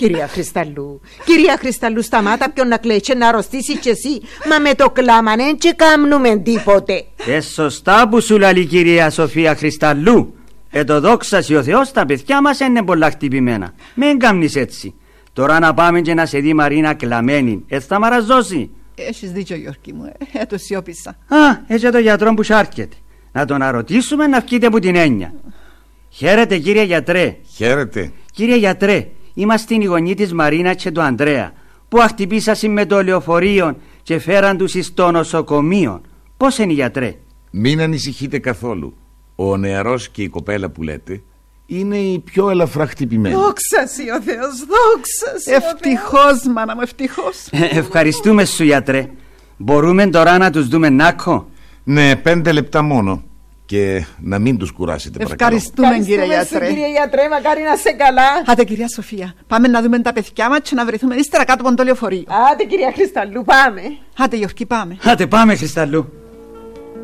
Κυρία Χρισταλού, σταμάτα ποιον να κλαίει και να αρρωστήσει κι εσύ. Μα με το κλάμα δεν και κάνουμε τίποτε. Σωστά που σου λέει κυρία Σοφία Χρισταλού. Το δόξασι ο Θεός, τα παιδιά μας είναι πολλά χτυπημένα. Μην κάνεις έτσι. Τώρα να πάμε και να σε δει Μαρίνα κλαμμένη. Θα μαραζώσει. Έχεις δίκιο, Γιώργη μου. Το σιώπησα. Έτσι το γιατρό που σάρκεται. Να τον αρωτήσουμε να βγείτε από την έννοια. Χαίρετε κύριε γιατρέ. Χαίρετε. Κύριε γιατρέ, είμαστε η γονή της Μαρίνα και του Ανδρέα που αχτυπήσασαν με το λεωφορείο και φέραν τους στο νοσοκομείο. Πώς είναι, γιατρέ? Μην ανησυχείτε καθόλου. Ο νεαρός και η κοπέλα που λέτε είναι οι πιο ελαφρά χτυπημένοι. Δόξασι ο Θεός, δόξασι. Ευτυχώς, μάνα μου, ευτυχώς. Ευχαριστούμε σου, γιατρέ. Μπορούμε τώρα να τους δούμε νάκο? Ναι, 5 λεπτά μόνο. Και να μην τους κουράσετε, παρακαλώ. Ευχαριστούμε, κύριε γιατρέ. Κύριε γιατρέ, μακάρι να σε καλά. Άντε, κυρία Σοφία, πάμε να δούμε τα παιδιά μας και να βρεθούμε ύστερα κάτω από το λεωφορείο. Άντε, κυρία Χρισταλού, πάμε. Άντε, Γιώργη, πάμε. Άντε πάμε, Χρισταλού.